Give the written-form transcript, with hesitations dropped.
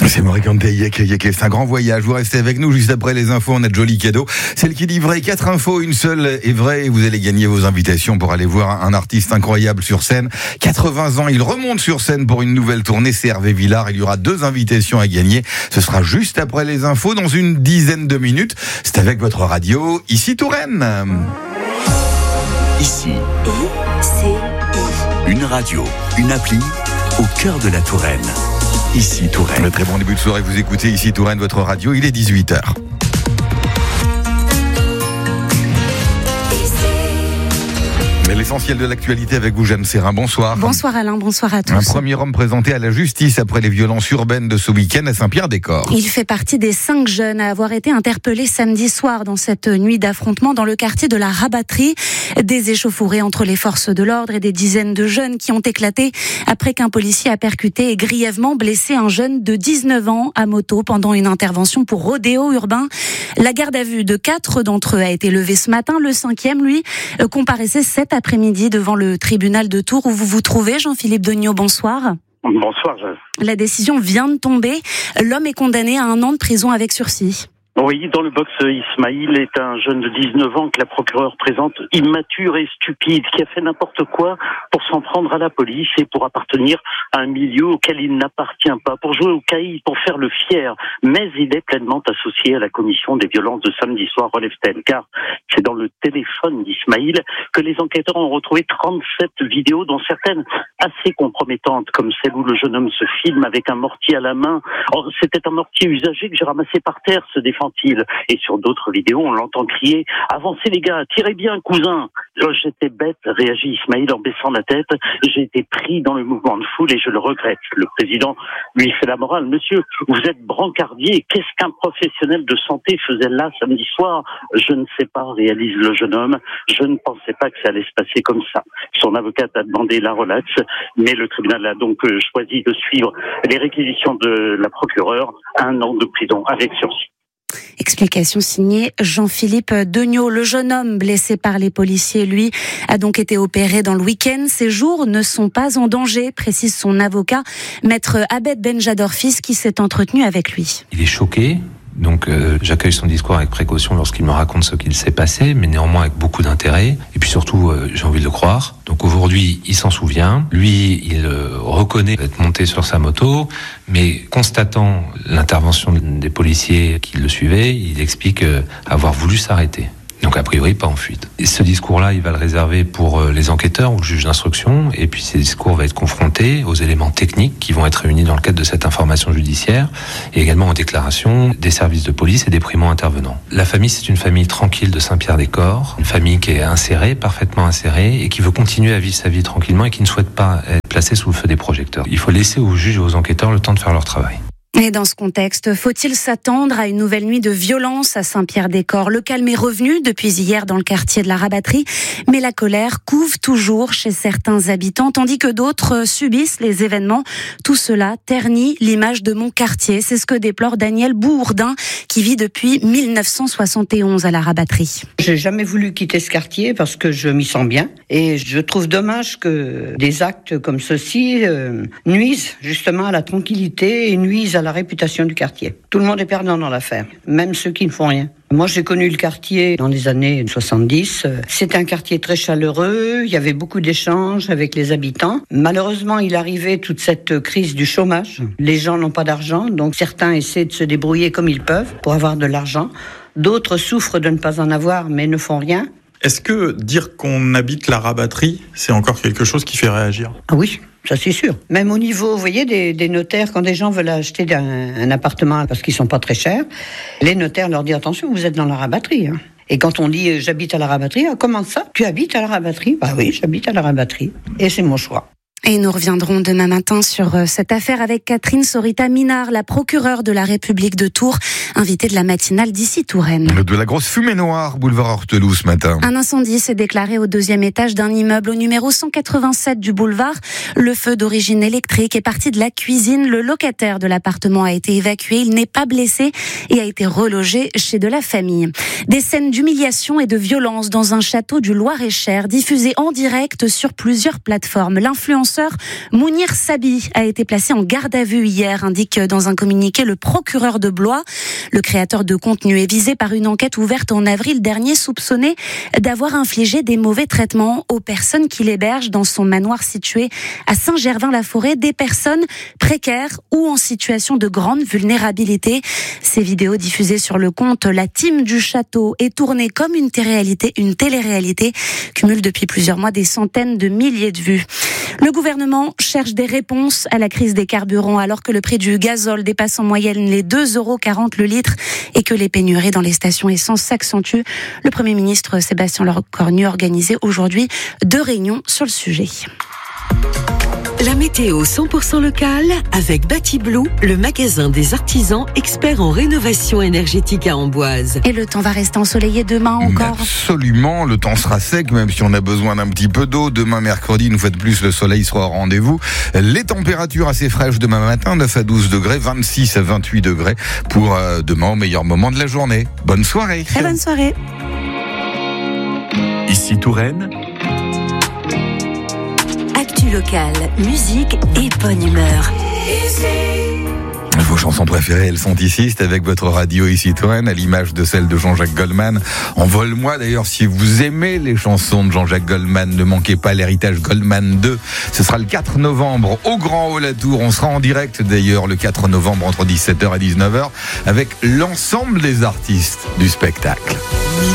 C'est Morgan Tayek, c'est un grand voyage. Vous restez avec nous juste après les infos, on a de jolis cadeaux. Celle qui dit vrai, 4 infos, une seule est vraie et vous allez gagner vos invitations pour aller voir un artiste incroyable sur scène. 80 ans, il remonte sur scène pour une nouvelle tournée, c'est Hervé Villard. Il y aura 2 invitations à gagner. Ce sera juste après les infos, dans une dizaine de minutes. C'est avec votre radio, ici Touraine. Ici, une radio, une appli au cœur de la Touraine. Ici Touraine. Un très bon début de soirée, vous écoutez Ici Touraine, votre radio, il est 18h. Mais l'essentiel de l'actualité avec vous, Jeanne Serrin. Bonsoir. Bonsoir Alain, bonsoir à tous. Un premier homme présenté à la justice après les violences urbaines de ce week-end à Saint-Pierre-des-Corps. Il fait partie des 5 jeunes à avoir été interpellés samedi soir dans cette nuit d'affrontement dans le quartier de la Rabatterie. Des échauffourées entre les forces de l'ordre et des dizaines de jeunes qui ont éclaté après qu'un policier a percuté et grièvement blessé un jeune de 19 ans à moto pendant une intervention pour rodéo urbain. La garde à vue de 4 d'entre eux a été levée ce matin. Le 5e, lui, comparaissait cet après-midi devant le tribunal de Tours où vous vous trouvez. Jean-Philippe Degnaud, bonsoir. Bonsoir, Jeanne. La décision vient de tomber. L'homme est condamné à 1 an de prison avec sursis. Oui, dans le box, Ismaïl est un jeune de 19 ans que la procureure présente immature et stupide, qui a fait n'importe quoi pour s'en prendre à la police et pour appartenir à un milieu auquel il n'appartient pas, pour jouer au caïd, pour faire le fier. Mais il est pleinement associé à la commission des violences de samedi soir, relève-t-elle, car c'est dans le téléphone d'Ismaïl que les enquêteurs ont retrouvé 37 vidéos, dont certaines assez compromettantes, comme celle où le jeune homme se filme avec un mortier à la main. Or, c'était un mortier usagé que j'ai ramassé par terre, se défend-il. Et sur d'autres vidéos, on l'entend crier « Avancez les gars, tirez bien, cousin !» J'étais bête, réagit Ismaïl en baissant la tête. J'ai été pris dans le mouvement de foule et je le regrette. Le président lui fait la morale. « Monsieur, vous êtes brancardier. Qu'est-ce qu'un professionnel de santé faisait là samedi soir ?» « Je ne sais pas, réalise le jeune homme. Je ne pensais pas que ça allait se passer comme ça. » Son avocate a demandé la relaxe, mais le tribunal a donc choisi de suivre les réquisitions de la procureure. 1 an de prison avec sursis. Explication signée Jean-Philippe Degnaud. Le jeune homme blessé par les policiers, lui, a donc été opéré dans le week-end. Ses jours ne sont pas en danger, précise son avocat, maître Abed Benjador-Fils, qui s'est entretenu avec lui. Il est choqué. Donc j'accueille son discours avec précaution lorsqu'il me raconte ce qu'il s'est passé, mais néanmoins avec beaucoup d'intérêt. Et puis surtout, j'ai envie de le croire. Donc aujourd'hui, il s'en souvient. Lui, il reconnaît être monté sur sa moto, mais constatant l'intervention des policiers qui le suivaient, il explique avoir voulu s'arrêter. Donc a priori pas en fuite. Et ce discours-là, il va le réserver pour les enquêteurs ou le juge d'instruction, et puis ce discours va être confronté aux éléments techniques qui vont être réunis dans le cadre de cette information judiciaire, et également aux déclarations des services de police et des primo-intervenants. La famille, c'est une famille tranquille de Saint-Pierre-des-Corps, une famille qui est insérée, parfaitement insérée, et qui veut continuer à vivre sa vie tranquillement et qui ne souhaite pas être placée sous le feu des projecteurs. Il faut laisser aux juges et aux enquêteurs le temps de faire leur travail. Et dans ce contexte, faut-il s'attendre à une nouvelle nuit de violence à Saint-Pierre-des-Corps ? Le calme est revenu depuis hier dans le quartier de la Rabatterie, mais la colère couve toujours chez certains habitants, tandis que d'autres subissent les événements. Tout cela ternit l'image de mon quartier. C'est ce que déplore Daniel Bourdin, qui vit depuis 1971 à la Rabatterie. J'ai jamais voulu quitter ce quartier parce que je m'y sens bien, et je trouve dommage que des actes comme ceux-ci nuisent justement à la tranquillité et nuisent à la réputation du quartier. Tout le monde est perdant dans l'affaire, même ceux qui ne font rien. Moi, j'ai connu le quartier dans les années 70. C'était un quartier très chaleureux, il y avait beaucoup d'échanges avec les habitants. Malheureusement, il arrivait toute cette crise du chômage. Les gens n'ont pas d'argent, donc certains essaient de se débrouiller comme ils peuvent pour avoir de l'argent. D'autres souffrent de ne pas en avoir, mais ne font rien. Est-ce que dire qu'on habite la Rabatterie, c'est encore quelque chose qui fait réagir ? Ah oui, ça c'est sûr. Même au niveau, vous voyez, des notaires, quand des gens veulent acheter un appartement parce qu'ils sont pas très chers, les notaires leur disent attention, vous êtes dans la Rabatterie. Hein. Et quand on dit j'habite à la Rabatterie, comment ça ? Tu habites à la Rabatterie ? Bah oui, j'habite à la Rabatterie. Et c'est mon choix. Et nous reviendrons demain matin sur cette affaire avec Catherine Sorita-Minard, la procureure de la République de Tours, invitée de la matinale d'Ici Touraine. De la grosse fumée noire, boulevard Horteloup ce matin. Un incendie s'est déclaré au 2e étage d'un immeuble au numéro 187 du boulevard. Le feu d'origine électrique est parti de la cuisine. Le locataire de l'appartement a été évacué. Il n'est pas blessé et a été relogé chez de la famille. Des scènes d'humiliation et de violence dans un château du Loir-et-Cher, diffusées en direct sur plusieurs plateformes. L'influenceur danseur Mounir Sabi a été placé en garde à vue hier, indique dans un communiqué le procureur de Blois. Le créateur de contenu est visé par une enquête ouverte en avril dernier, soupçonné d'avoir infligé des mauvais traitements aux personnes qu'il héberge dans son manoir situé à Saint-Gervin-la-Forêt, des personnes précaires ou en situation de grande vulnérabilité. Ces vidéos diffusées sur le compte La Team du Château et tournées comme une télé-réalité cumulent depuis plusieurs mois des centaines de milliers de vues. Le gouvernement cherche des réponses à la crise des carburants alors que le prix du gazole dépasse en moyenne les 2,40 € le litre et que les pénuries dans les stations essence s'accentuent. Le Premier ministre Sébastien Lecornu organisait aujourd'hui 2 réunions sur le sujet. La météo 100% locale avec Batiblue, le magasin des artisans experts en rénovation énergétique à Amboise. Et le temps va rester ensoleillé demain encore. Absolument, le temps sera sec, même si on a besoin d'un petit peu d'eau. Demain, mercredi, une fois de plus, le soleil sera au rendez-vous. Les températures assez fraîches demain matin, 9 à 12 degrés, 26 à 28 degrés pour demain au meilleur moment de la journée. Bonne soirée. Très bonne soirée. Ici Touraine. Actu locale, musique et bonne humeur. Vos chansons préférées, elles sont ici, c'est avec votre radio ici Touraine, à l'image de celle de Jean-Jacques Goldman. Envole-moi d'ailleurs, si vous aimez les chansons de Jean-Jacques Goldman, ne manquez pas l'héritage Goldman 2. Ce sera le 4 novembre au Grand Hall à Tours. On sera en direct d'ailleurs le 4 novembre entre 17h et 19h avec l'ensemble des artistes du spectacle.